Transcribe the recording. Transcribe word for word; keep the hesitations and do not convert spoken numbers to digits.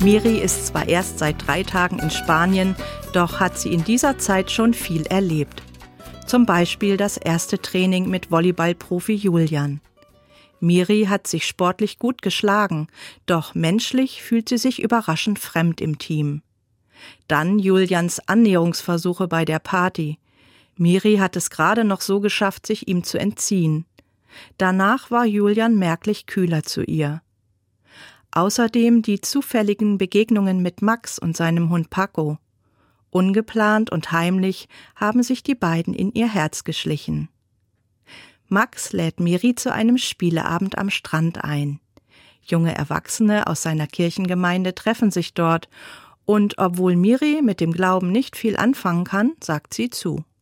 Miri ist zwar erst seit drei Tagen in Spanien, doch hat sie in dieser Zeit schon viel erlebt. Zum Beispiel das erste Training mit Volleyballprofi Julian. Miri hat sich sportlich gut geschlagen, doch menschlich fühlt sie sich überraschend fremd im Team. Dann Julians Annäherungsversuche bei der Party. Miri hat es gerade noch so geschafft, sich ihm zu entziehen. Danach war Julian merklich kühler zu ihr. Außerdem die zufälligen Begegnungen mit Max und seinem Hund Paco. Ungeplant und heimlich haben sich die beiden in ihr Herz geschlichen. Max lädt Miri zu einem Spieleabend am Strand ein. Junge Erwachsene aus seiner Kirchengemeinde treffen sich dort und obwohl Miri mit dem Glauben nicht viel anfangen kann, sagt sie zu.